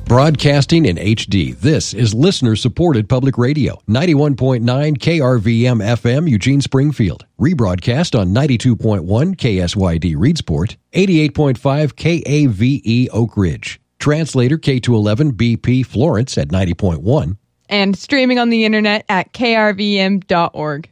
Broadcasting in HD, this is listener-supported public radio, 91.9 KRVM FM, Eugene, Springfield. Rebroadcast on 92.1 KSYD, Reedsport, 88.5 KAVE, Oak Ridge. Translator K211 BP, Florence at 90.1. And streaming on the internet at krvm.org.